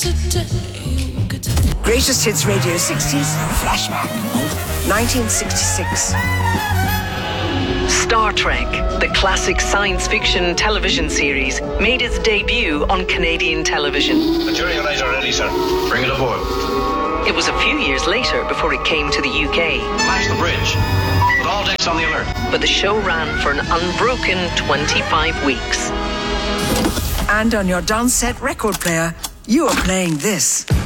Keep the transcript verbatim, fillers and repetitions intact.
Greatest Hits Radio sixties Flashback. nineteen sixty-six. Star Trek, the classic science fiction television series, made its debut on Canadian television. The Turing lights are ready, sir. Bring it aboard. It was a few years later before it came to the U K. Flash the bridge. Put all decks on the alert. But the show ran for an unbroken twenty-five weeks. And on your Downset record player, you are playing this.